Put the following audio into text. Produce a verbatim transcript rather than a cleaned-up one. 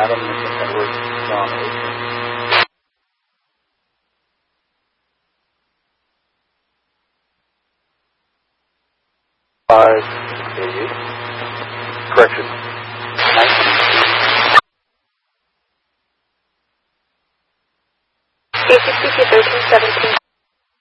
Adam, Mister Edward, John Ocean. Five, eight, correction, A sixty-two thirteen seventeen.